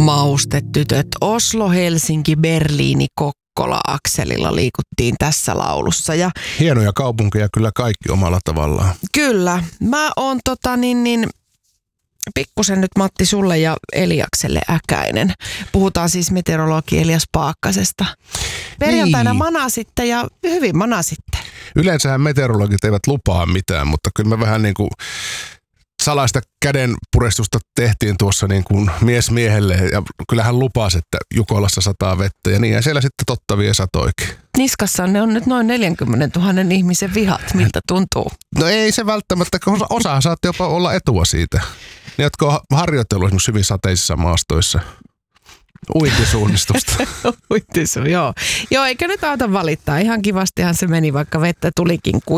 Maustetytöt, Oslo, Helsinki, Berliini, Kokkola-akselilla liikuttiin tässä laulussa. Ja hienoja kaupunkeja kyllä kaikki omalla tavallaan. kyllä. Mä oon pikkusen nyt Matti sulle ja Eliakselle äkäinen. Puhutaan siis meteorologi Elias Paakkasesta. Perjantaina niin. Manasitte ja hyvin manasitte. Yleensähän meteorologit eivät lupaa mitään, mutta kyllä me vähän niin kuin salaista kädenpurestusta tehtiin tuossa niin kuin mies miehelle ja kyllähän lupasi, että Jukolassa sataa vettä ja niin ja siellä sitten totta vie satoikin. Niskassa ne on nyt noin 40 000 ihmisen vihat, miltä tuntuu? No ei se välttämättä, osa saatte jopa olla etua siitä. Ne, jotka on harjoitellut esimerkiksi hyvin sateisissa maastoissa. Uintisuunnistusta. Joo. Joo, eikä nyt auta valittaa. Ihan kivastihan se meni, vaikka vettä tulikin